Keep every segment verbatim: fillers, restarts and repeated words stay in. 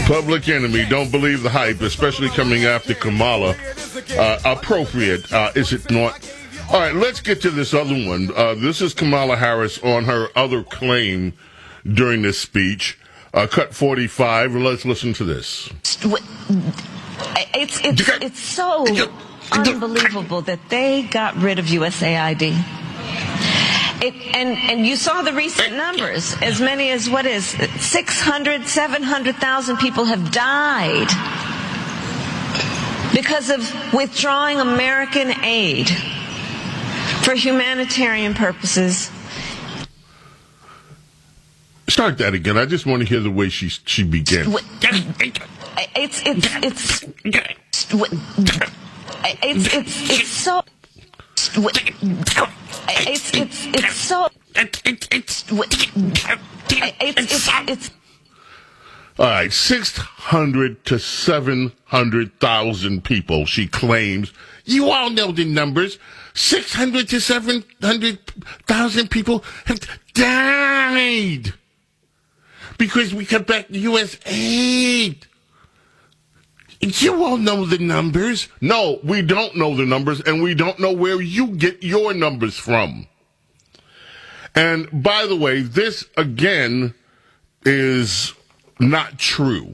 Public Enemy, don't believe the hype, especially coming after Kamala. Uh, appropriate, uh, is it not? All right, let's get to this other one. Uh, this is Kamala Harris on her other claim during this speech. Uh, cut forty-five, and let's listen to this. It's, it's, it's so unbelievable that they got rid of U S A I D. It, and, and you saw the recent numbers. As many as, what is, six hundred, seven hundred thousand people have died because of withdrawing American aid for humanitarian purposes. Start that again. I just want to hear the way she she began. It's, it's, it's, it's, it's, it's, it's so... It's it's it's so it's it's it's it's all right, six hundred to seven hundred thousand people, she claims. You all know the numbers. Six hundred to seven hundred thousand people have died because we cut back the U S aid. You all know the numbers. No, we don't know the numbers, and we don't know where you get your numbers from. And by the way, this, again, is not true.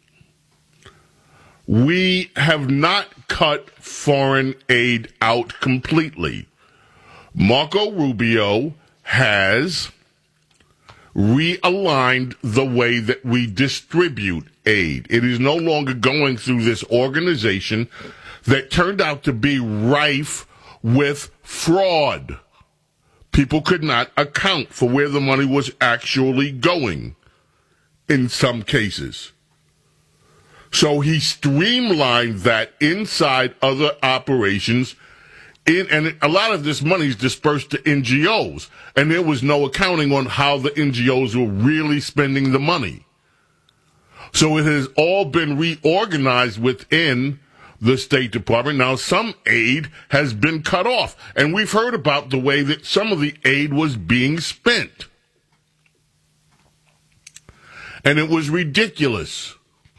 We have not cut foreign aid out completely. Marco Rubio has realigned the way that we distribute aid. It is no longer going through this organization that turned out to be rife with fraud. People could not account for where the money was actually going in some cases. So he streamlined that inside other operations. In, and a lot of this money is dispersed to N G Os, and there was no accounting on how the N G Os were really spending the money. So it has all been reorganized within the State Department. Now, some aid has been cut off, and we've heard about the way that some of the aid was being spent. And it was ridiculous.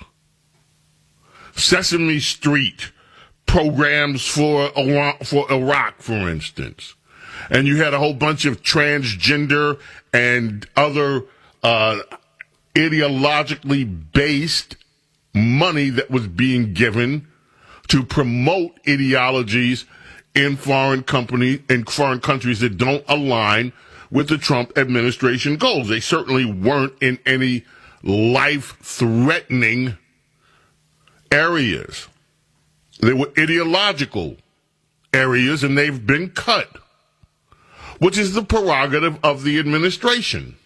Sesame Street programs for Iraq, for Iraq, for instance. And you had a whole bunch of transgender and other uh, ideologically based money that was being given to promote ideologies in foreign company in foreign countries that don't align with the Trump administration goals. They certainly weren't in any life-threatening areas. They were ideological areas, and they've been cut, which is the prerogative of the administration.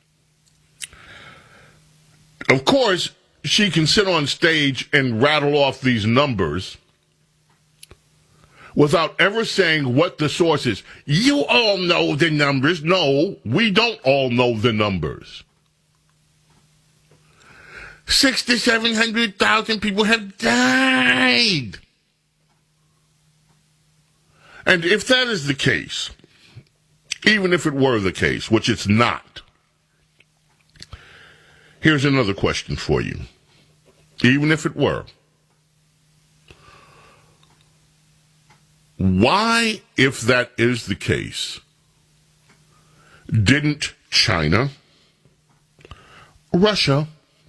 Of course, she can sit on stage and rattle off these numbers without ever saying what the source is. You all know the numbers. No, we don't all know the numbers. Six to seven hundred thousand people have died. And if that is the case, even if it were the case, which it's not, here's another question for you. Even if it were, why, if that is the case, didn't China, Russia,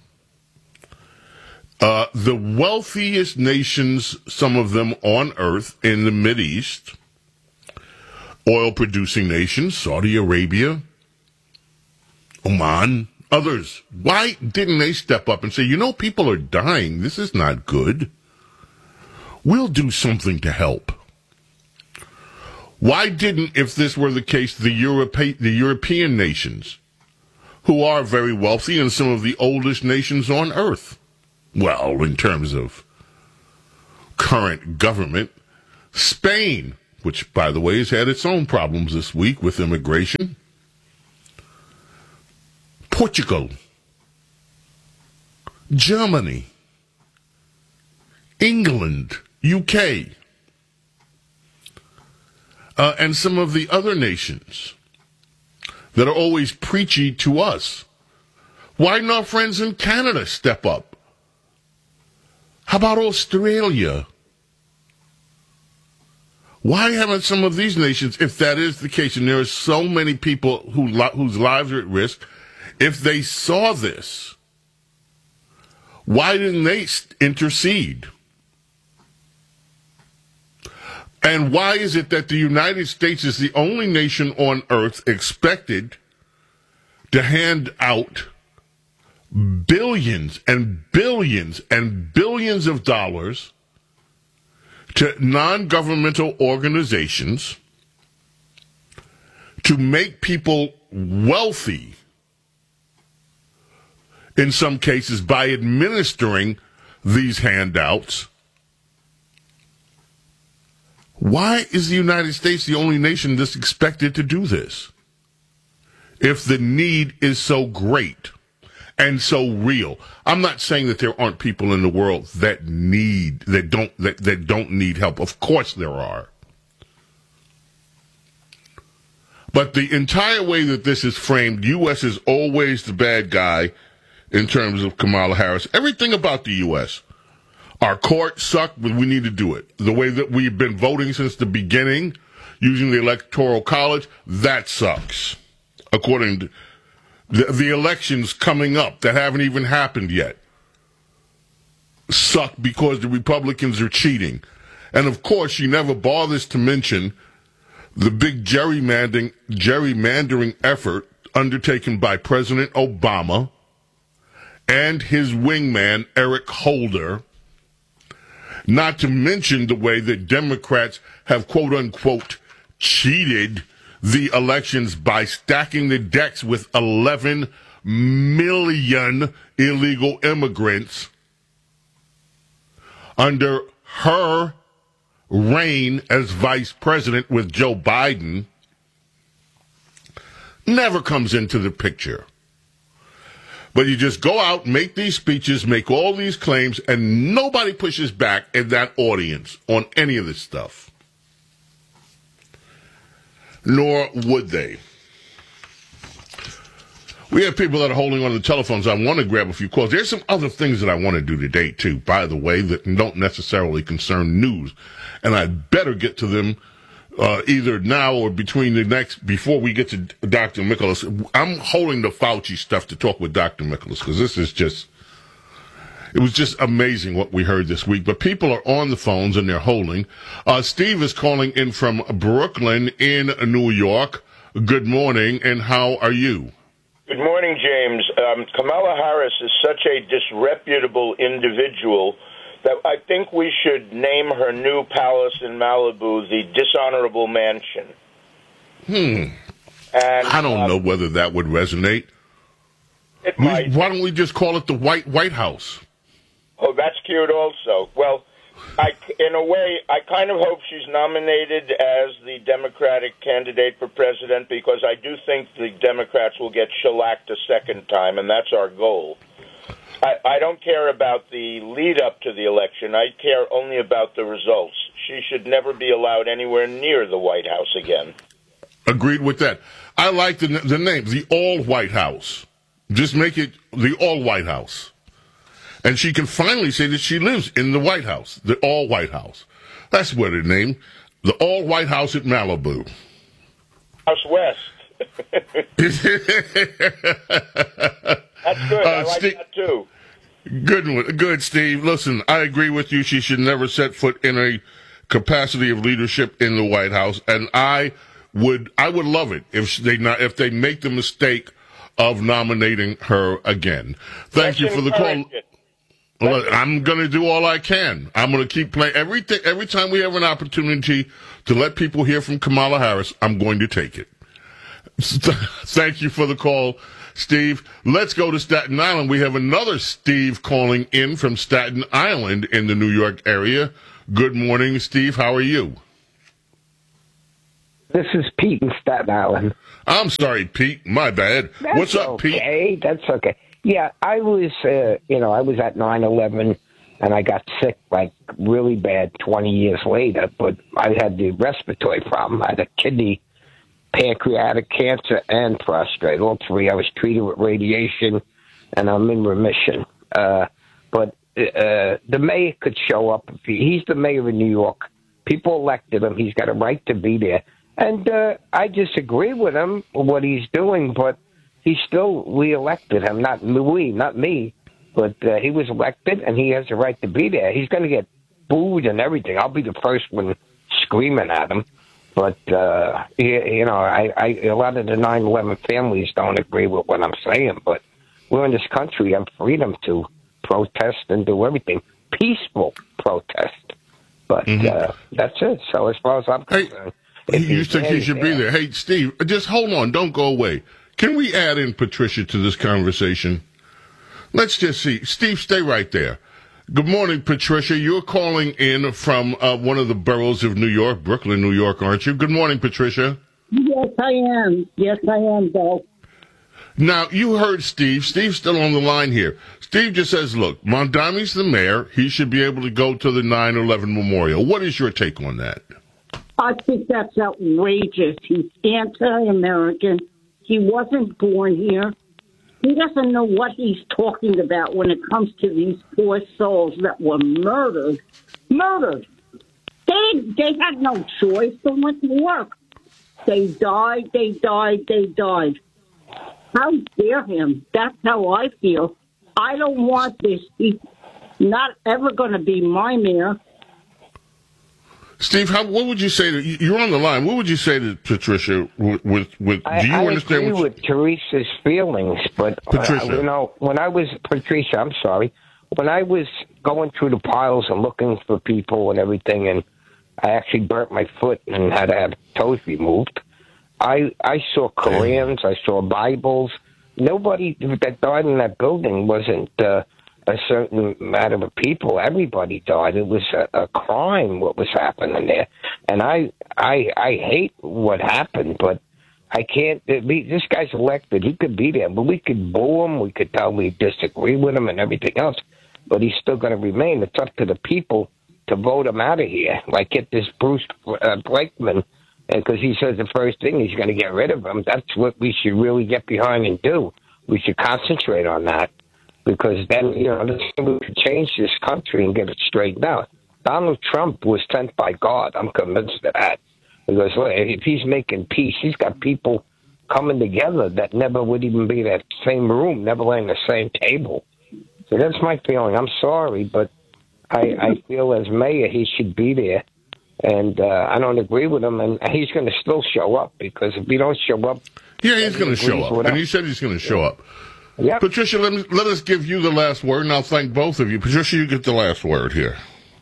uh, the wealthiest nations, some of them on earth in the Mideast, oil-producing nations, Saudi Arabia, Oman, others, why didn't they step up and say, you know, people are dying. This is not good. We'll do something to help. Why didn't, if this were the case, the, Europe, the European nations, who are very wealthy and some of the oldest nations on earth, well, in terms of current government, Spain, which, by the way, has had its own problems this week with immigration, Portugal, Germany, England, U K, uh, and some of the other nations that are always preachy to us. Why didn't our friends in Canada step up How about Australia? Why haven't some of these nations, if that is the case, and there are so many people who whose lives are at risk, if they saw this, why didn't they intercede? And why is it that the United States is the only nation on earth expected to hand out billions and billions and billions of dollars to non-governmental organizations to make people wealthy, in some cases, by administering these handouts? Why is the United States the only nation that's expected to do this, if the need is so great and so real? I'm not saying that there aren't people in the world that need, that don't, that, that don't need help. Of course there are. But the entire way that this is framed, U S is always the bad guy in terms of Kamala Harris. Everything about the U S Our court sucked, but we need to do it. The way that we've been voting since the beginning, using the Electoral College, that sucks. According to the, the elections coming up that haven't even happened yet, suck because the Republicans are cheating. And of course, she never bothers to mention the big gerrymandering, gerrymandering effort undertaken by President Obama and his wingman, Eric Holder. Not to mention the way that Democrats have, quote unquote, cheated the elections by stacking the decks with eleven million illegal immigrants under her reign as vice president with Joe Biden. Never comes into the picture. But you just go out, make these speeches, make all these claims, and nobody pushes back in that audience on any of this stuff. Nor would they. We have people that are holding on the telephones. I want to grab a few calls. There's some other things that I want to do today, too, by the way, that don't necessarily concern news. And I better get to them Uh, either now or between the next, before we get to Doctor Michaelis. I'm holding the Fauci stuff to talk with Doctor Michaelis, because this is just, it was just amazing what we heard this week. But people are on the phones and they're holding. Uh, Steve is calling in from Brooklyn in New York. Good morning, and how are you? Good morning, James. Um, Kamala Harris is such a disreputable individual that I think we should name her new palace in Malibu the Dishonorable Mansion. Hmm. And I don't um, know whether that would resonate. It We, might. why don't we just call it the White White House? Oh, that's cute also. Well, I, in a way, I kind of hope she's nominated as the Democratic candidate for president, because I do think the Democrats will get shellacked a second time, and that's our goal. I, I don't care about the lead-up to the election. I care only about the results. She should never be allowed anywhere near the White House again. Agreed with that. I like the, the name, the All White House. Just make it the All White House. And she can finally say that she lives in the White House, the All White House. That's what it named, the All White House at Malibu. House West. That's good. I Uh, like Steve, that, too. Good one. Good, Steve. Listen, I agree with you. She should never set foot in a capacity of leadership in the White House. And I would, I would love it if they not, if they make the mistake of nominating her again. Thank Let's you for the call. encourage it. Well, I'm going to do all I can. I'm going to keep playing everything. Every time we have an opportunity to let people hear from Kamala Harris, I'm going to take it. Thank you for the call, Steve. Let's go to Staten Island. We have another Steve calling in from Staten Island in the New York area. Good morning, Steve. How are you? This is Pete in Staten Island. I'm sorry, Pete. My bad. That's What's up, Pete? Okay, that's okay. Yeah, I was, uh, you know, I was at nine eleven, and I got sick, like, really bad twenty years later, but I had the respiratory problem. I had a kidney, pancreatic cancer, and prostate, all three. I was treated with radiation, and I'm in remission. Uh, but uh, the mayor could show up. If he, he's the mayor of New York. People elected him. He's got a right to be there. And uh, I disagree with him, what he's doing, but he still, we elected him, not we, not me. But uh, he was elected, and he has a right to be there. He's going to get booed and everything. I'll be the first one screaming at him. But, uh, you, you know, I, I, a lot of the nine eleven families don't agree with what I'm saying. But we're in this country. We have freedom to protest and do everything. Peaceful protest. But mm-hmm. uh, that's it. So as far as I'm concerned. Hey, you think he should be there. Hey, Steve, just hold on. Don't go away. Can we add in Patricia to this conversation? Let's just see. Steve, stay right there. Good morning, Patricia. You're calling in from uh, one of the boroughs of New York, Brooklyn, New York, aren't you? Good morning, Patricia. Yes, I am. Yes, I am, Bill. Now, you heard Steve. Steve's still on the line here. Steve just says, look, Mondami's the mayor. He should be able to go to the nine eleven memorial. What is your take on that? I think that's outrageous. He's anti-American. He wasn't born here. He doesn't know what he's talking about when it comes to these poor souls that were murdered. Murdered. They they had no choice. They went to work. They died, they died, they died. How dare him? That's how I feel. I don't want this. He's not ever going to be my mayor. Steve, how, what would you say to, you're on the line, what would you say to Patricia with, with, with I, do you I understand agree what with Teresa's feelings, but, Patricia. Uh, you know, when I was, Patricia, I'm sorry, when I was going through the piles and looking for people and everything, and I actually burnt my foot and had to have toes removed, I, I saw Korans, I saw Bibles. Nobody that died in that building wasn't uh, a certain amount of people. Everybody died. It was a, a crime what was happening there. And I, I, I hate what happened, but I can't. Be, this guy's elected. He could be there, but we could boo him. We could tell we disagree with him and everything else. But he's still going to remain. It's up to the people to vote him out of here. Like get this Bruce uh, Blakeman. Because he says the first thing he's going to get rid of him. That's what we should really get behind and do. We should concentrate on that. Because then, you know, we could change this country and get it straightened out. Donald Trump was sent by God. I'm convinced of that. Because well, if he's making peace, he's got people coming together that never would even be in that same room, never laying the same table. So that's my feeling. I'm sorry, but I, I feel as mayor he should be there. And uh, I don't agree with him, and he's going to still show up, because if he don't show up... Yeah, he's going to show up, and he said he's going to show up. Yep. Patricia, let, me, let us give you the last word, and I'll thank both of you. Patricia, you get the last word here.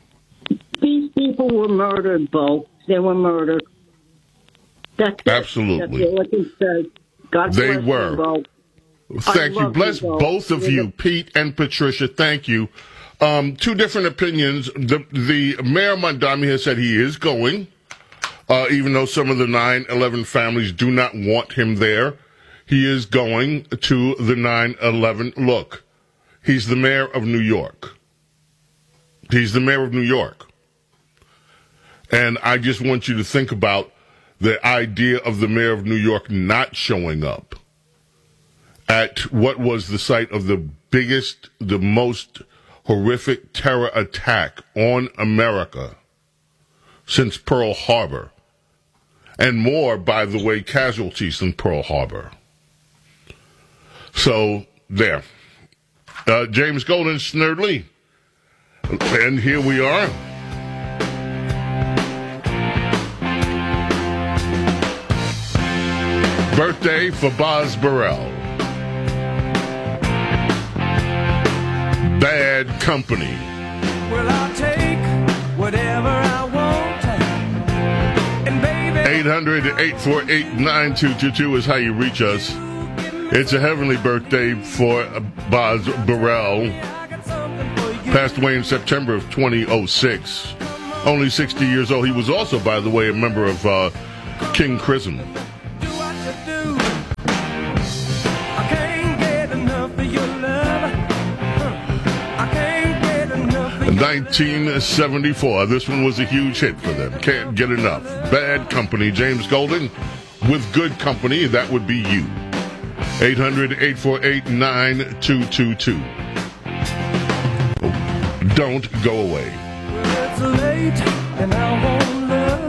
These people were murdered, Bo. They were murdered. That's Absolutely. That's what he said. God they bless were. You, Bo. Thank you. Bless you, both of you, Pete and Patricia. Thank you. Um, two different opinions. The, the Mayor Mondami has said he is going, uh, even though some of the nine eleven families do not want him there. He is going to the nine eleven. Look, he's the mayor of New York. He's the mayor of New York. And I just want you to think about the idea of the mayor of New York not showing up at what was the site of the biggest, the most horrific terror attack on America since Pearl Harbor. And more, by the way, casualties than Pearl Harbor. So, there. Uh, James Golden, Snerd Lee. And here we are. Birthday for Boz Burrell. Bad Company. Well, I'll take whatever I want. And baby, eight hundred, eight four eight, nine two two two is how you reach us. It's a heavenly birthday for Boz Burrell. Passed away in September of two thousand six. Only sixty years old. He was also, by the way, a member of uh, King Crimson. nineteen seventy-four. This one was a huge hit for them. Can't get enough. Bad Company. James Golden with Good Company. That would be you. eight hundred, eight four eight, nine two two two. Don't go away. Well, it's late and I won't love